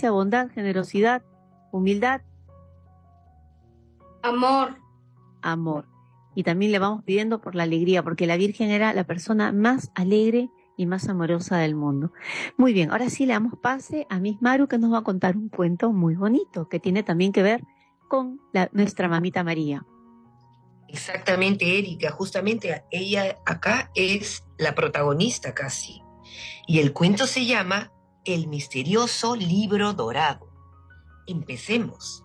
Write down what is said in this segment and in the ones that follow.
paciencia, bondad, generosidad, humildad, amor. amor. Y también le vamos pidiendo por la alegría, porque la Virgen era la persona más alegre y más amorosa del mundo. Muy bien, ahora sí le damos pase a Miss Maru, que nos va a contar un cuento muy bonito, que tiene también que ver con nuestra mamita María. Exactamente, Erika, justamente ella acá es la protagonista casi. Y el cuento se llama El misterioso libro dorado. Empecemos.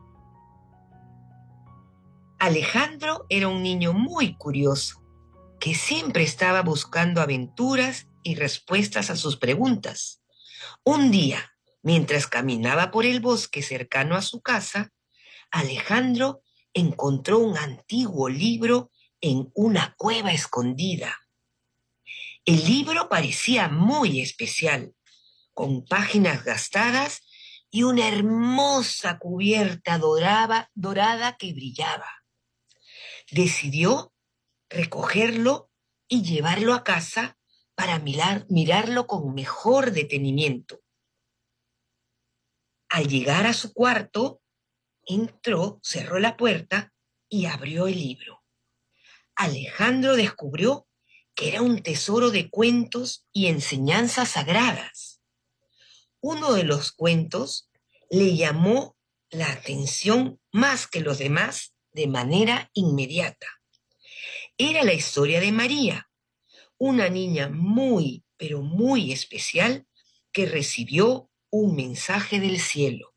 Alejandro era un niño muy curioso, que siempre estaba buscando aventuras y respuestas a sus preguntas. Un día, mientras caminaba por el bosque cercano a su casa, Alejandro encontró un antiguo libro en una cueva escondida. El libro parecía muy especial, con páginas gastadas y una hermosa cubierta dorada que brillaba. Decidió recogerlo y llevarlo a casa para mirarlo con mejor detenimiento. Al llegar a su cuarto, entró, cerró la puerta y abrió el libro. Alejandro descubrió que era un tesoro de cuentos y enseñanzas sagradas. Uno de los cuentos le llamó la atención más que los demás de manera inmediata. Era la historia de María, una niña muy, pero muy especial que recibió un mensaje del cielo.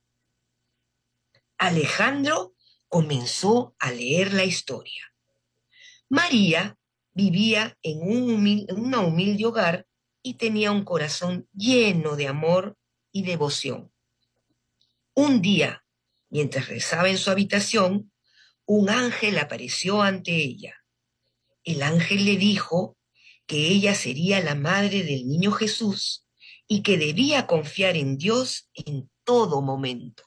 Alejandro comenzó a leer la historia. María vivía en un humilde hogar y tenía un corazón lleno de amor y devoción. Un día, mientras rezaba en su habitación, un ángel apareció ante ella. El ángel le dijo que ella sería la madre del niño Jesús y que debía confiar en Dios en todo momento.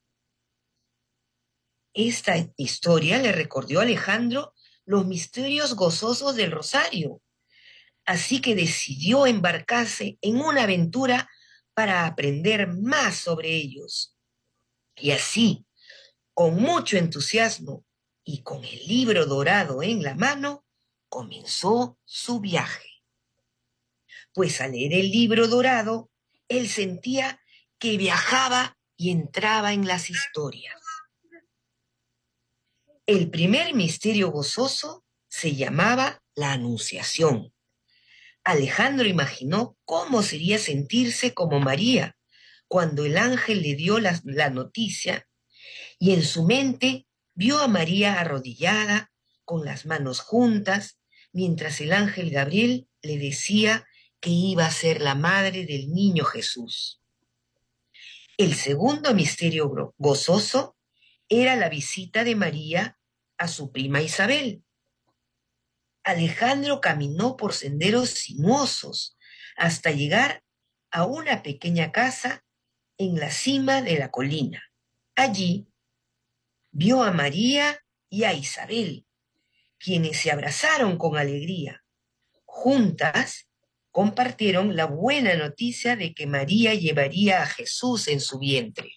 Esta historia le recordó a Alejandro los misterios gozosos del Rosario, así que decidió embarcarse en una aventura para aprender más sobre ellos. Y así, con mucho entusiasmo y con el libro dorado en la mano, comenzó su viaje. Pues al leer el libro dorado, él sentía que viajaba y entraba en las historias. El primer misterio gozoso se llamaba la Anunciación. Alejandro imaginó cómo sería sentirse como María cuando el ángel le dio la noticia, y en su mente vio a María arrodillada, con las manos juntas, mientras el ángel Gabriel le decía que iba a ser la madre del niño Jesús. El segundo misterio gozoso era la visita de María a su prima Isabel. Alejandro caminó por senderos sinuosos hasta llegar a una pequeña casa en la cima de la colina. Allí vio a María y a Isabel, quienes se abrazaron con alegría. Juntas compartieron la buena noticia de que María llevaría a Jesús en su vientre.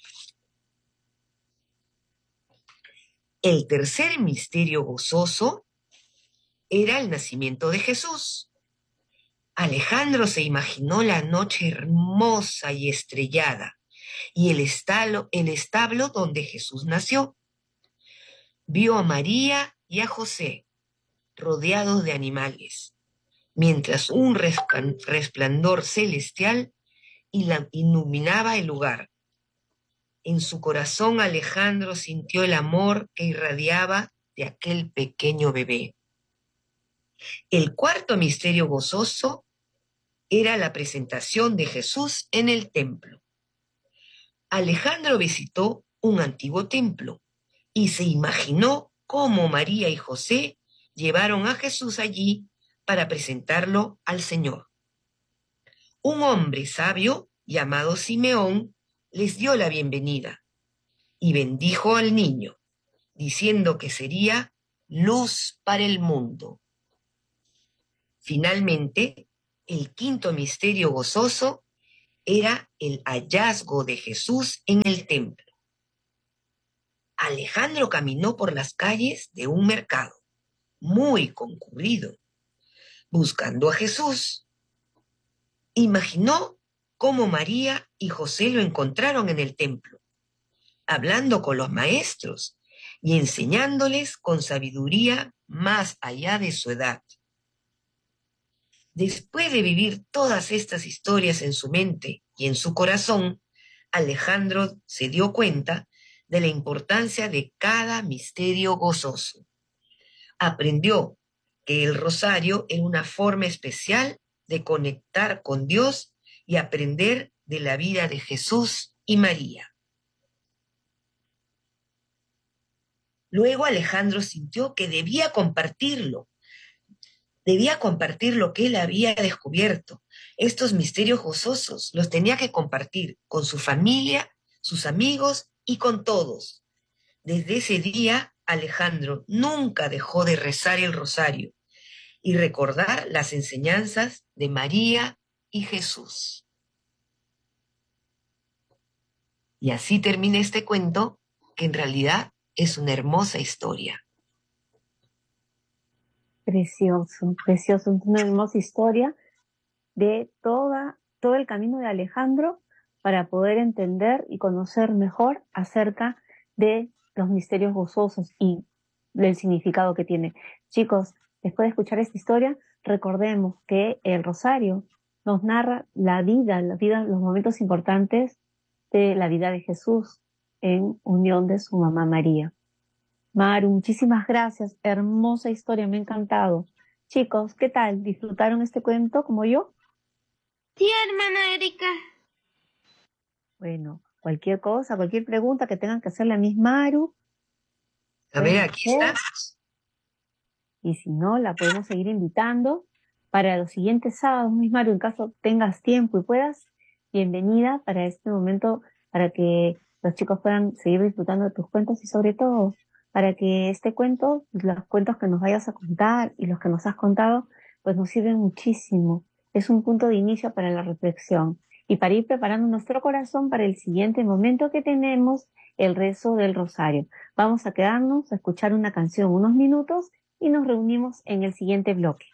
El tercer misterio gozoso era el nacimiento de Jesús. Alejandro se imaginó la noche hermosa y estrellada y el establo donde Jesús nació. Vio a María y a José rodeados de animales, mientras un resplandor celestial iluminaba el lugar. En su corazón Alejandro sintió el amor que irradiaba de aquel pequeño bebé. El cuarto misterio gozoso era la presentación de Jesús en el templo. Alejandro visitó un antiguo templo y se imaginó cómo María y José llevaron a Jesús allí para presentarlo al Señor. Un hombre sabio llamado Simeón les dio la bienvenida y bendijo al niño, diciendo que sería luz para el mundo. Finalmente, el quinto misterio gozoso era el hallazgo de Jesús en el templo. Alejandro caminó por las calles de un mercado muy concurrido, buscando a Jesús. Imaginó cómo María y José lo encontraron en el templo, hablando con los maestros y enseñándoles con sabiduría más allá de su edad. Después de vivir todas estas historias en su mente y en su corazón, Alejandro se dio cuenta de la importancia de cada misterio gozoso. Aprendió que el rosario era una forma especial de conectar con Dios y aprender de la vida de Jesús y María. Luego Alejandro sintió que debía compartir lo que él había descubierto. Estos misterios gozosos los tenía que compartir con su familia, sus amigos y con todos. Desde ese día, Alejandro nunca dejó de rezar el rosario y recordar las enseñanzas de María y Jesús. Y así termina este cuento, que en realidad es una hermosa historia. Precioso, precioso, una hermosa historia de todo el camino de Alejandro para poder entender y conocer mejor acerca de los misterios gozosos y del significado que tiene. Chicos, después de escuchar esta historia, recordemos que el rosario nos narra la vida, los momentos importantes de la vida de Jesús en unión de su mamá María. Maru, muchísimas gracias. Hermosa historia, me ha encantado. Chicos, ¿qué tal? ¿Disfrutaron este cuento como yo? Sí, hermana Erika. Bueno, cualquier cosa, cualquier pregunta que tengan que hacerle a Miss Maru. A ver, aquí está. Y si no, la podemos seguir invitando para los siguientes sábados, Miss Maru, en caso tengas tiempo y puedas. Bienvenida para este momento, para que los chicos puedan seguir disfrutando de tus cuentos y sobre todo para que este cuento, los cuentos que nos vayas a contar y los que nos has contado, pues nos sirven muchísimo. Es un punto de inicio para la reflexión y para ir preparando nuestro corazón para el siguiente momento que tenemos, el rezo del rosario. Vamos a quedarnos a escuchar una canción unos minutos y nos reunimos en el siguiente bloque.